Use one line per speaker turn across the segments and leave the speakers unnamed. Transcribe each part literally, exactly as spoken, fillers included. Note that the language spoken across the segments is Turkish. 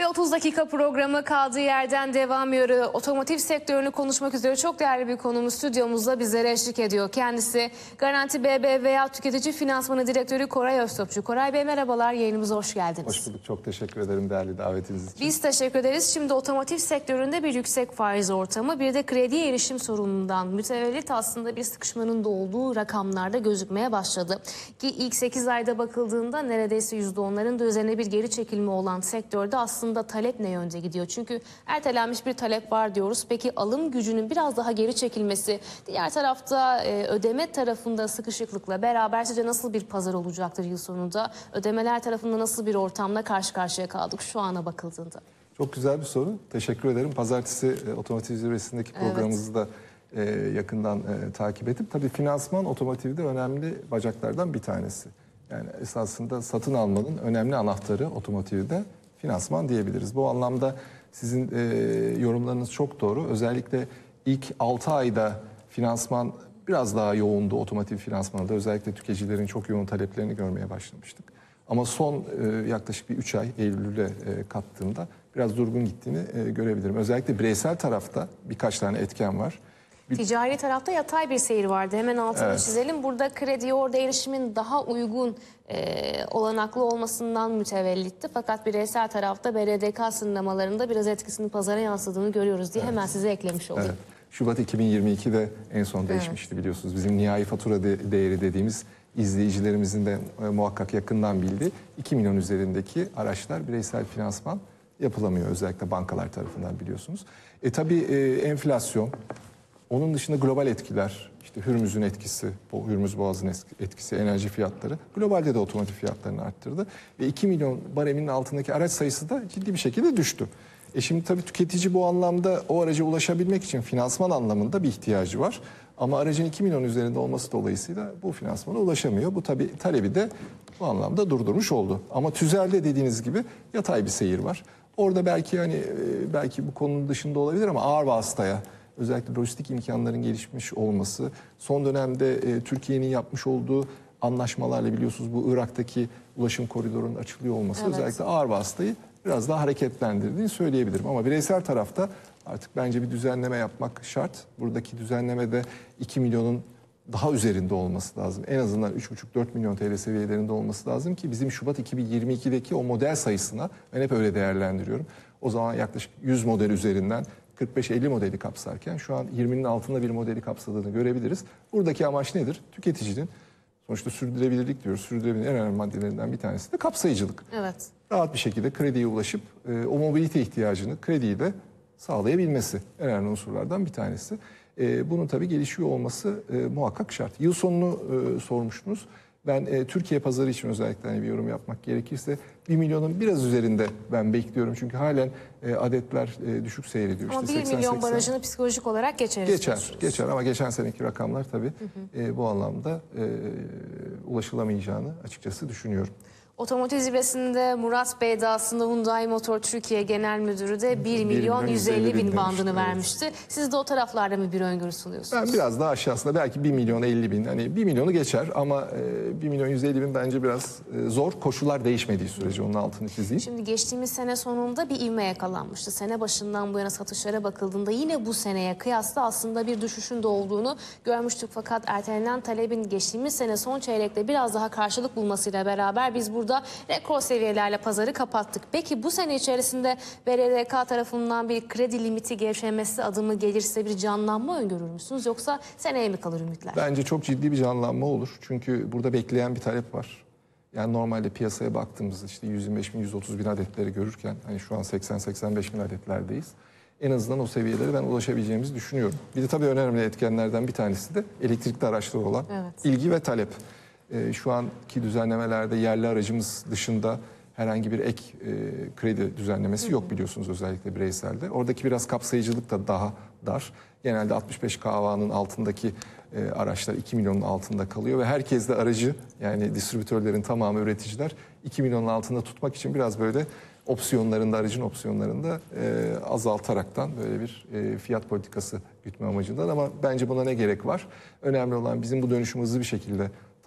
otuz dakika programı kaldığı yerden devam ediyor. Otomotiv sektörünü konuşmak üzere çok değerli bir konuğumuz stüdyomuzda bizlere eşlik ediyor. Kendisi Garanti B B V A Tüketici Finansmanı Direktörü Koray Öztopçu. Koray Bey merhabalar, yayınımıza hoş geldiniz.
Hoş bulduk, çok teşekkür ederim değerli davetiniz için.
Biz teşekkür ederiz. Şimdi otomotiv sektöründe bir yüksek faiz ortamı, bir de krediye erişim sorunundan mütevellit aslında bir sıkışmanın da olduğu rakamlarda gözükmeye başladı. Ki ilk sekiz ayda bakıldığında neredeyse yüzde onların da üzerine bir geri çekilme olan sektörde aslında talep ne yönde gidiyor? Çünkü ertelenmiş bir talep var diyoruz. Peki alım gücünün biraz daha geri çekilmesi, diğer tarafta e, ödeme tarafında sıkışıklıkla beraber sizce nasıl bir pazar olacaktır yıl sonunda? Ödemeler tarafında nasıl bir ortamla karşı karşıya kaldık şu ana bakıldığında? Çok
güzel bir soru. Teşekkür ederim. Pazartesi e, otomotiv zirvesindeki programımızı da e, yakından e, takip edip tabii finansman otomotivde önemli bacaklardan bir tanesi. Yani esasında satın almanın önemli anahtarı otomotivde finansman diyebiliriz. Bu anlamda sizin e, yorumlarınız çok doğru. Özellikle ilk altı ayda finansman biraz daha yoğundu, otomotiv finansmanında. Özellikle tüketicilerin çok yoğun taleplerini görmeye başlamıştık. Ama son e, yaklaşık bir üç ay Eylül'e e, kattığımda biraz durgun gittiğini e, görebilirim. Özellikle bireysel tarafta birkaç tane etken var. Bir...
Ticari tarafta yatay bir seyir vardı. Hemen altını
evet.
çizelim. Burada krediye orada erişimin daha uygun e, olanaklı olmasından mütevellitti. Fakat bireysel tarafta B R D K sınırlamalarında biraz etkisini pazara yansıdığını görüyoruz diye evet. hemen size eklemiş oldum. Evet.
Şubat iki bin yirmi iki'de en son değişmişti evet. biliyorsunuz. Bizim nihai fatura de değeri dediğimiz izleyicilerimizin de e, muhakkak yakından bildiği iki milyon üzerindeki araçlar bireysel finansman yapılamıyor. Özellikle bankalar tarafından biliyorsunuz. E tabii e, enflasyon, onun dışında global etkiler, işte Hürmüz'ün etkisi, Hürmüz Boğazı'nın etkisi, enerji fiyatları globalde de otomotiv fiyatlarını arttırdı. Ve iki milyon bareminin altındaki araç sayısı da ciddi bir şekilde düştü. E şimdi tabii tüketici bu anlamda o araca ulaşabilmek için finansman anlamında bir ihtiyacı var. Ama aracın iki milyon üzerinde olması dolayısıyla bu finansmana ulaşamıyor. Bu tabii talebi de bu anlamda durdurmuş oldu. Ama tüzelde dediğiniz gibi yatay bir seyir var. Orada belki hani belki bu konunun dışında olabilir ama ağır vasıtaya, özellikle lojistik imkanların gelişmiş olması, son dönemde e, Türkiye'nin yapmış olduğu anlaşmalarla biliyorsunuz bu Irak'taki ulaşım koridorunun açılıyor olması evet. özellikle ağır vasıtayı biraz daha hareketlendirdiğini söyleyebilirim. Ama bireysel tarafta artık bence bir düzenleme yapmak şart. Buradaki düzenlemede iki milyonun daha üzerinde olması lazım. En azından üç buçuk dört milyon T L seviyelerinde olması lazım ki bizim Şubat iki bin yirmi iki'deki o model sayısına, ben hep öyle değerlendiriyorum. O zaman yaklaşık yüz model üzerinden kırk beş elli modeli kapsarken şu an yirmi'nin altında bir modeli kapsadığını görebiliriz. Buradaki amaç nedir? Tüketicinin, sonuçta sürdürülebilirlik diyoruz. Sürdürülebilirliğin en önemli maddelerinden bir tanesi de kapsayıcılık.
Evet.
Rahat bir şekilde krediye ulaşıp e, o mobilite ihtiyacını krediyi de sağlayabilmesi en önemli unsurlardan bir tanesi. E, bunun tabii gelişiyor olması e, muhakkak şart. Yıl sonunu e, sormuştunuz. Ben e, Türkiye pazarı için özellikle hani bir yorum yapmak gerekirse bir milyonun biraz üzerinde ben bekliyorum. Çünkü halen e, adetler e, düşük seyrediyor.
Ama
işte
bir milyon barajını psikolojik olarak geçeriz.
Geçer,
diyorsunuz.
geçer ama geçen seneki rakamlar tabii hı hı. E, bu anlamda e, ulaşılamayacağını açıkçası düşünüyorum.
Otomotiv zirvesinde Murat Bey de aslında Hyundai Motor Türkiye Genel Müdürü de bir milyon yüz elli bin bandını vermişti. Evet. Siz de o taraflarda mı bir öngörü sunuyorsunuz?
Ben biraz daha aşağısında belki bir milyon elli bin, hani bir milyonu geçer ama bir milyon yüz elli bin bence biraz zor, koşullar değişmediği sürece onun altını çizeyim.
Şimdi geçtiğimiz sene sonunda bir ivme yakalanmıştı. Sene başından bu yana satışlara bakıldığında yine bu seneye kıyasla aslında bir düşüşün de olduğunu görmüştük. Fakat ertelenen talebin geçtiğimiz sene son çeyrekte biraz daha karşılık bulmasıyla beraber biz burada da rekor seviyelerle pazarı kapattık. Peki bu sene içerisinde B R D K tarafından bir kredi limiti gevşemesi adımı gelirse bir canlanma öngörür müsünüz? Yoksa seneye mi kalır ümitler?
Bence çok ciddi bir canlanma olur. Çünkü burada bekleyen bir talep var. Yani normalde piyasaya baktığımızda işte yüz yirmi beş bin yüz otuz bin adetleri görürken hani şu an seksen seksen beş bin adetlerdeyiz. En azından o seviyelere ben ulaşabileceğimizi düşünüyorum. Bir de tabii önemli etkenlerden bir tanesi de elektrikli araçlara olan evet. ilgi ve talep. E, şu anki düzenlemelerde yerli aracımız dışında herhangi bir ek e, kredi düzenlemesi hı hı. yok biliyorsunuz özellikle bireyselde. Oradaki biraz kapsayıcılık da daha dar. Genelde altmış beş K'nın altındaki e, araçlar iki milyonun altında kalıyor ve herkes de aracı yani distribütörlerin tamamı üreticiler iki milyonun altında tutmak için biraz böyle opsiyonlarında, aracın opsiyonlarında e, azaltaraktan böyle bir e, fiyat politikası gütme amacından ama bence buna ne gerek var? Önemli olan bizim bu dönüşümü hızlı bir şekilde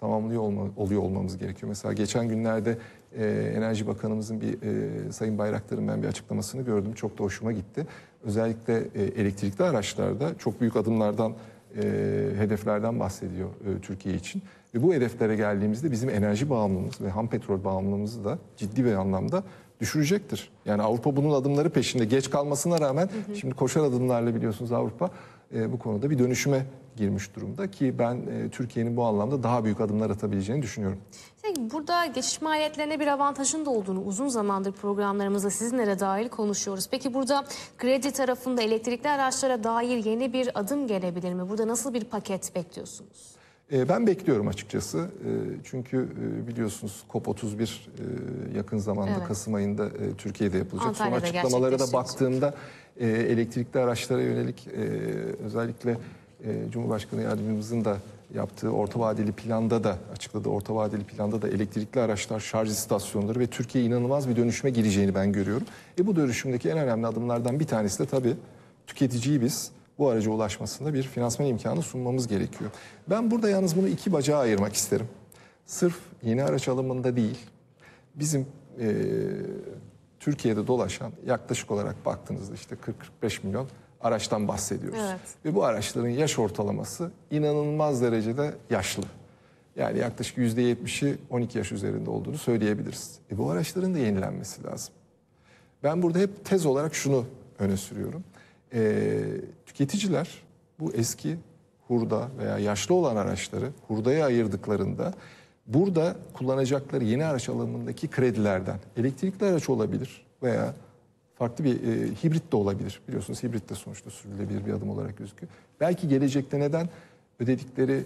tamamlıyor olma, oluyor olmamız gerekiyor. Mesela geçen günlerde e, Enerji Bakanımızın bir e, Sayın Bayraktar'ın ben bir açıklamasını gördüm. Çok da hoşuma gitti. Özellikle e, elektrikli araçlarda çok büyük adımlardan, e, hedeflerden bahsediyor e, Türkiye için. Ve bu hedeflere geldiğimizde bizim enerji bağımlılığımız ve ham petrol bağımlılığımızı da ciddi bir anlamda düşürecektir. Yani Avrupa bunun adımları peşinde, geç kalmasına rağmen hı hı. şimdi koşar adımlarla biliyorsunuz Avrupa e, bu konuda bir dönüşüme girmiş durumda ki ben e, Türkiye'nin bu anlamda daha büyük adımlar atabileceğini düşünüyorum.
Peki burada geçiş maliyetlerine bir avantajın da olduğunu uzun zamandır programlarımızda sizinle de dahil konuşuyoruz. Peki burada kredi tarafında elektrikli araçlara dair yeni bir adım gelebilir mi? Burada nasıl bir paket bekliyorsunuz?
Ben bekliyorum açıkçası. Çünkü biliyorsunuz COP otuz bir yakın zamanda evet. Kasım ayında Türkiye'de yapılacak.
Antalya'da
Son açıklamalara da baktığımda elektrikli araçlara yönelik özellikle Cumhurbaşkanı Yardımcımızın da yaptığı orta vadeli planda da açıkladığı orta vadeli planda da elektrikli araçlar, şarj istasyonları ve Türkiye inanılmaz bir dönüşüme gireceğini ben görüyorum. E bu dönüşümdeki en önemli adımlardan bir tanesi de tabii tüketiciyi biz bu araca ulaşmasında bir finansman imkanı sunmamız gerekiyor. Ben burada yalnız bunu iki bacağa ayırmak isterim. Sırf yeni araç alımında değil, bizim e, Türkiye'de dolaşan yaklaşık olarak baktığınızda işte kırk kırk beş milyon araçtan bahsediyoruz. Evet. Ve bu araçların yaş ortalaması inanılmaz derecede yaşlı. Yani yaklaşık yüzde yetmişi on iki yaş üzerinde olduğunu söyleyebiliriz. E bu araçların da yenilenmesi lazım. Ben burada hep tez olarak şunu öne sürüyorum. E, tüketiciler bu eski hurda veya yaşlı olan araçları hurdaya ayırdıklarında burada kullanacakları yeni araç alımındaki kredilerden elektrikli araç olabilir veya farklı bir e, hibrit de olabilir. Biliyorsunuz hibrit de sonuçta sürülebilir bir adım olarak gözüküyor. Belki gelecekte neden ödedikleri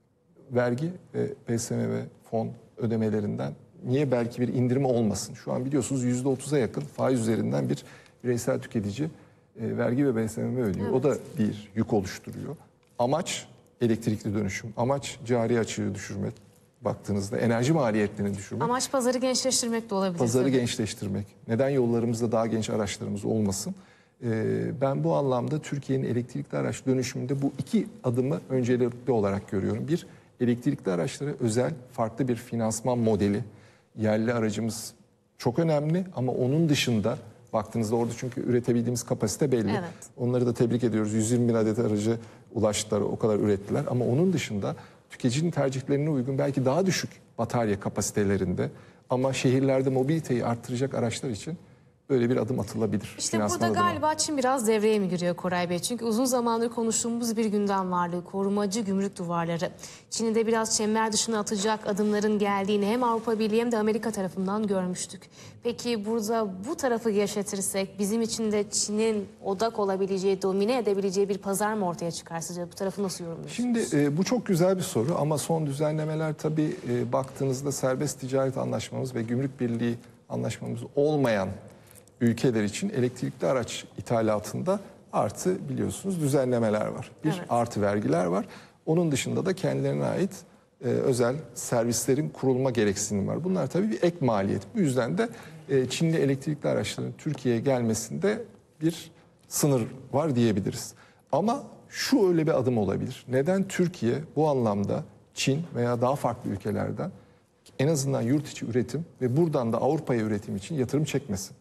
vergi ve P S M ve fon ödemelerinden niye belki bir indirim olmasın? Şu an biliyorsunuz yüzde otuza yakın faiz üzerinden bir bireysel tüketici e, vergi ve B S M V ödüyor. Evet. O da bir yük oluşturuyor. Amaç elektrikli dönüşüm. Amaç cari açığı düşürmek. Baktığınızda enerji maliyetlerini düşürmek.
Amaç pazarı gençleştirmek de olabilir.
Pazarı
tabii.
gençleştirmek. Neden yollarımızda daha genç araçlarımız olmasın? Ee, ben bu anlamda Türkiye'nin elektrikli araç dönüşümünde bu iki adımı öncelikli olarak görüyorum. Bir, elektrikli araçlara özel farklı bir finansman modeli. Yerli aracımız çok önemli ama onun dışında baktığınızda orada çünkü üretebildiğimiz kapasite belli. Evet. Onları da tebrik ediyoruz. yüz yirmi bin adet aracı ulaştılar, o kadar ürettiler. Ama onun dışında tüketicinin tercihlerine uygun belki daha düşük batarya kapasitelerinde ama şehirlerde mobiliteyi arttıracak araçlar için böyle bir adım atılabilir.
İşte burada galiba Çin biraz devreye mi giriyor Koray Bey? Çünkü uzun zamandır konuştuğumuz bir gündem vardı. Korumacı gümrük duvarları. Çin'i de biraz çember dışına atacak adımların geldiğini hem Avrupa Birliği hem de Amerika tarafından görmüştük. Peki burada bu tarafı yaşatırsak bizim için de Çin'in odak olabileceği, domine edebileceği bir pazar mı ortaya çıkar sizce? Bu tarafı nasıl yorumluyorsunuz?
Şimdi e, bu çok güzel bir soru ama son düzenlemeler tabii e, baktığınızda serbest ticaret anlaşmamız ve gümrük birliği anlaşmamız olmayan ülkeler için elektrikli araç ithalatında artı biliyorsunuz düzenlemeler var. Bir evet. artı vergiler var. Onun dışında da kendilerine ait e, özel servislerin kurulma gereksinimi var. Bunlar tabii bir ek maliyet. Bu yüzden de e, Çinli elektrikli araçların Türkiye'ye gelmesinde bir sınır var diyebiliriz. Ama şu öyle bir adım olabilir. Neden Türkiye bu anlamda Çin veya daha farklı ülkelerden en azından yurt içi üretim ve buradan da Avrupa'ya üretim için yatırım çekmesin?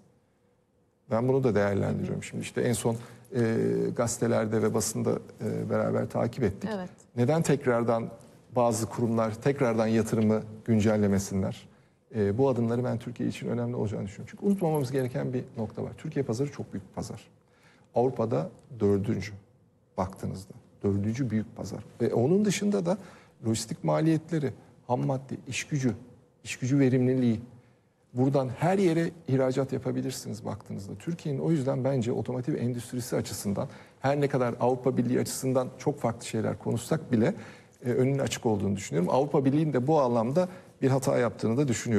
Ben bunu da değerlendiriyorum. Şimdi işte en son e, gazetelerde ve basında e, beraber takip ettik. Evet. Neden tekrardan bazı kurumlar tekrardan yatırımı güncellemesinler? E, bu adımları ben Türkiye için önemli olacağını düşünüyorum. Çünkü unutmamamız gereken bir nokta var. Türkiye pazarı çok büyük bir pazar. Avrupa'da dördüncü baktığınızda. Dördüncü büyük pazar. Ve onun dışında da lojistik maliyetleri, ham madde, iş gücü, iş gücü verimliliği. Buradan her yere ihracat yapabilirsiniz baktığınızda. Türkiye'nin o yüzden bence otomotiv endüstrisi açısından her ne kadar Avrupa Birliği açısından çok farklı şeyler konuşsak bile e, önünün açık olduğunu düşünüyorum. Avrupa Birliği'nin de bu anlamda bir hata yaptığını da düşünüyorum.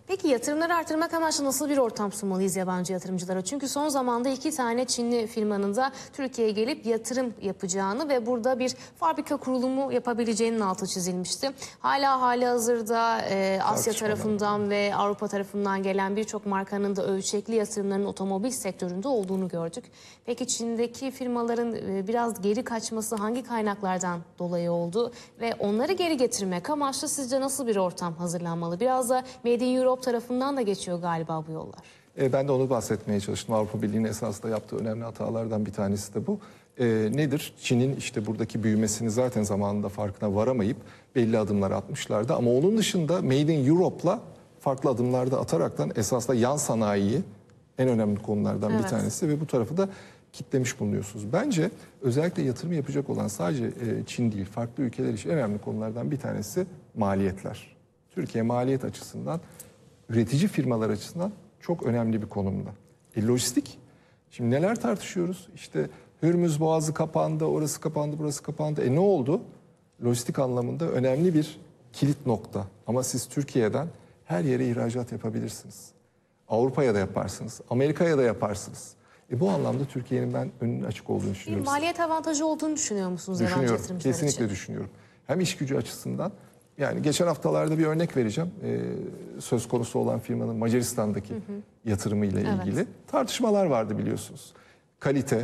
Peki yatırımları artırmak amaçlı nasıl bir ortam sunmalıyız yabancı yatırımcılara? Çünkü son zamanda iki tane Çinli firmanın da Türkiye'ye gelip yatırım yapacağını ve burada bir fabrika kurulumu yapabileceğinin altı çizilmişti. Hala hali hazırda e, Asya tarafından ve Avrupa tarafından gelen birçok markanın da ölçekli yatırımlarının otomobil sektöründe olduğunu gördük. Peki Çin'deki firmaların e, biraz geri kaçması hangi kaynaklardan dolayı oldu? Ve onları geri getirmek amaçlı sizce nasıl bir ortam hazırlanmalı? Biraz da Made in Europe tarafından da geçiyor galiba bu yollar.
E, ben de onu bahsetmeye çalıştım. Avrupa Birliği'nin esasında yaptığı önemli hatalardan bir tanesi de bu. E, nedir? Çin'in işte buradaki büyümesini zaten zamanında farkına varamayıp belli adımlar atmışlardı. Ama onun dışında Made in Europe'la farklı adımlar da ataraktan esasında yan sanayiyi en önemli konulardan
Evet.
bir tanesi ve bu tarafı da kitlemiş bulunuyorsunuz. Bence özellikle yatırım yapacak olan sadece e, Çin değil, farklı ülkeler için en önemli konulardan bir tanesi maliyetler. Türkiye maliyet açısından, üretici firmalar açısından çok önemli bir konumda. E, lojistik, şimdi neler tartışıyoruz? İşte Hürmüz Boğazı kapandı, orası kapandı, burası kapandı. E ne oldu? Lojistik anlamında önemli bir kilit nokta. Ama siz Türkiye'den her yere ihracat yapabilirsiniz. Avrupa'ya da yaparsınız, Amerika'ya da yaparsınız. E bu anlamda Türkiye'nin ben önünün açık olduğunu
Bir
düşünüyorum.
maliyet avantajı olduğunu düşünüyor musunuz yabancı
Düşünüyorum,
yatırımcılar için?
kesinlikle düşünüyorum. Hem iş gücü açısından, yani geçen haftalarda bir örnek vereceğim. Ee, söz konusu olan firmanın Macaristan'daki yatırımıyla
Evet.
ilgili tartışmalar vardı biliyorsunuz. Kalite,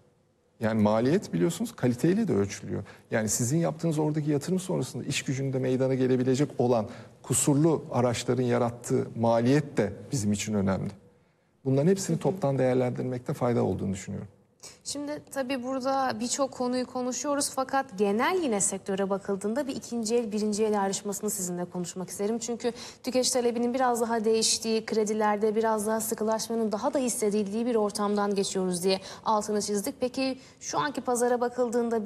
yani maliyet biliyorsunuz kaliteyle de ölçülüyor. Yani sizin yaptığınız oradaki yatırım sonrasında iş gücünde meydana gelebilecek olan kusurlu araçların yarattığı maliyet de bizim için önemli. Bunların hepsini toptan değerlendirmekte fayda olduğunu düşünüyorum.
Şimdi tabii burada birçok konuyu konuşuyoruz fakat genel yine sektöre bakıldığında bir ikinci el, birinci el ayrışmasını sizinle konuşmak isterim. Çünkü tüketici talebinin biraz daha değiştiği, kredilerde biraz daha sıkılaşmanın daha da hissedildiği bir ortamdan geçiyoruz diye altını çizdik. Peki şu anki pazara bakıldığında